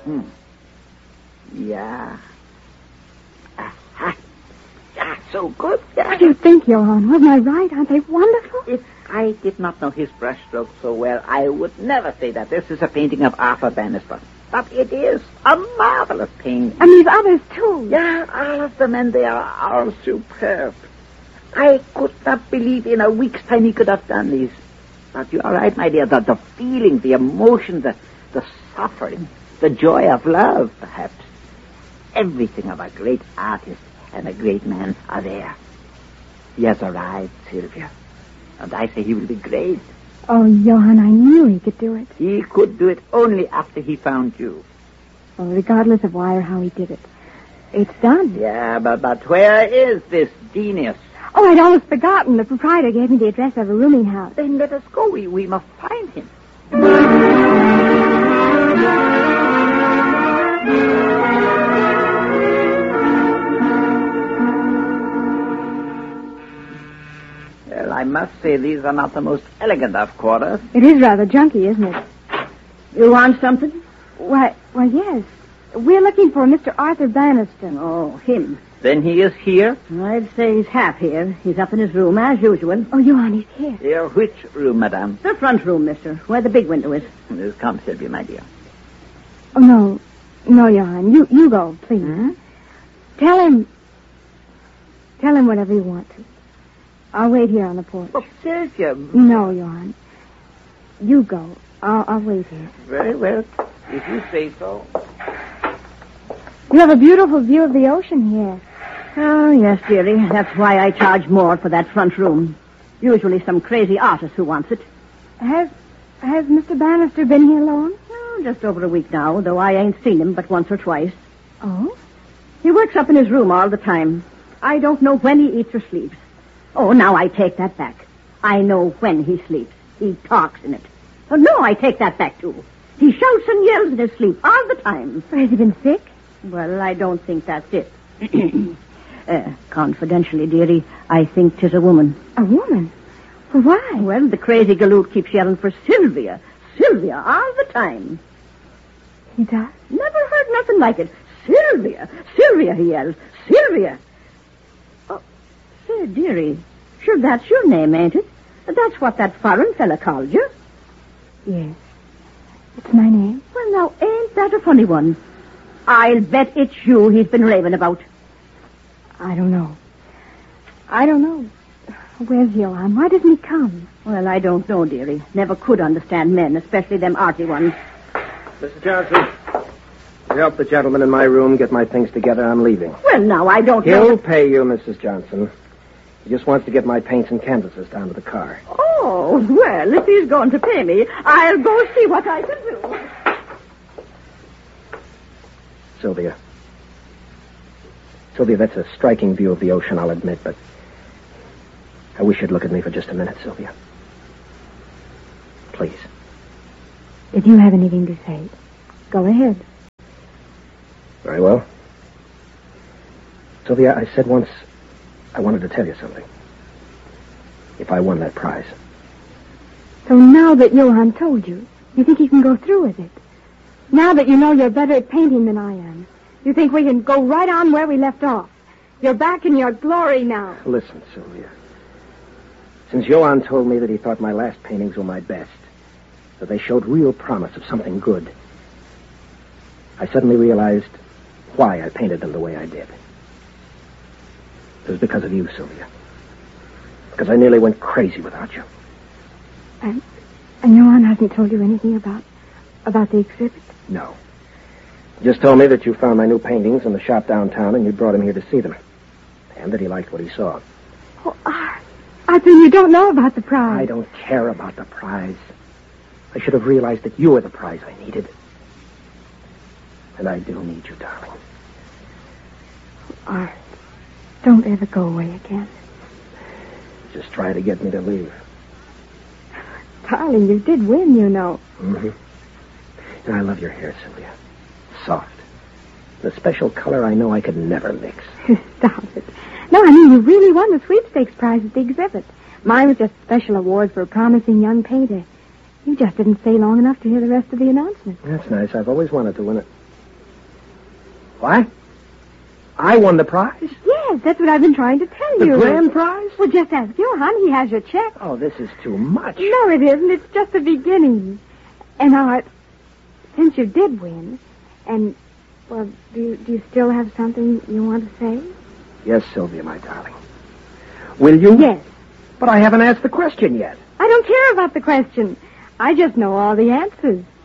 Hmm. Yeah. Aha. Yeah, so good. Yeah. What do you think, Johann? Wasn't I right? Aren't they wonderful? If I did not know his brushstrokes so well, I would never say that this is a painting of Arthur Bannister. But it is a marvelous painting. And these others, too. Yeah, all of them, and they are all superb. I could not believe in a week's time he could have done these. But you are right, my dear. The feeling, the emotion, the suffering, the joy of love, perhaps. Everything of a great artist and a great man are there. He has arrived, Sylvia. And I say he will be great. Oh, Johann, I knew he could do it. He could do it only after he found you. Well, regardless of why or how he did it, it's done. Yeah, but where is this genius? Oh, I'd almost forgotten. The proprietor gave me the address of a rooming house. Then let us go. We must find him. Well, I must say these are not the most elegant of quarters. It is rather junky, isn't it? You want something? Why, yes. We're looking for Mr. Arthur Bannister. Oh, him. Then he is here? I'd say he's half here. He's up in his room, as usual. Oh, Johann, he's here. Here, which room, madame? The front room, mister, where the big window is. Come, Sylvia, my dear. Oh, no. No, Johann. You go, please. Hmm? Tell him whatever you want to. I'll wait here on the porch. But, Sylvia... No, Johann. You go. I'll wait here. Very well, if you say so. You have a beautiful view of the ocean here. Oh, yes, dearie. That's why I charge more for that front room. Usually some crazy artist who wants it. Has Mr. Bannister been here long? Oh, just over a week now, though I ain't seen him but once or twice. Oh? He works up in his room all the time. I don't know when he eats or sleeps. Oh, now I take that back. I know when he sleeps. He talks in it. Oh, no, I take that back, too. He shouts and yells in his sleep all the time. Has he been sick? Well, I don't think that's it. Confidentially, dearie, I think 'tis a woman. A woman? Why? Well, the crazy galoot keeps yelling for Sylvia. Sylvia, all the time. He does? Never heard nothing like it. Sylvia! Sylvia, he yells. Sylvia! Oh, say, dearie, sure that's your name, ain't it? That's what that foreign fella called you. Yes. It's my name. Well, now, ain't that a funny one? I'll bet it's you he's been raving about. I don't know. Where's Johann? Why doesn't he come? Well, I don't know, dearie. Never could understand men, especially them arty ones. Mr. Johnson, help the gentleman in my room get my things together. I'm leaving. Well, now, I don't know. He'll pay you, Mrs. Johnson. He just wants to get my paints and canvases down to the car. Oh, well, if he's going to pay me, I'll go see what I can do. Sylvia, that's a striking view of the ocean, I'll admit, but I wish you'd look at me for just a minute, Sylvia. Please. If you have anything to say, go ahead. Very well. Sylvia, I said once I wanted to tell you something. If I won that prize. So now that Johann told you, you think you can go through with it? Now that you know you're better at painting than I am, you think we can go right on where we left off? You're back in your glory now. Listen, Sylvia. Since Johann told me that he thought my last paintings were my best, that they showed real promise of something good, I suddenly realized why I painted them the way I did. It was because of you, Sylvia. Because I nearly went crazy without you. And Johann hasn't told you anything about the exhibit? No. He just told me that you found my new paintings in the shop downtown and you brought him here to see them. And that he liked what he saw. Oh, Arthur, you don't know about the prize. I don't care about the prize. I should have realized that you were the prize I needed. And I do need you, darling. Art, don't ever go away again. Just try to get me to leave. Darling, you did win, you know. Mm-hmm. And I love your hair, Sylvia. Soft. The special color I know I could never mix. Stop it. No, I mean, you really won the sweepstakes prize at the exhibit. Mine was just a special award for a promising young painter. You just didn't stay long enough to hear the rest of the announcement. That's nice. I've always wanted to win it. What? I won the prize? Yes, that's what I've been trying to tell The you. grand prize? Well, just ask Johann. He has your check. Oh, this is too much. No, it isn't. It's just the beginning. And Art, since you did win, and, well, do you still have something you want to say? Yes, Sylvia, my darling. Will you? Yes. But I haven't asked the question yet. I don't care about the question. I just know all the answers.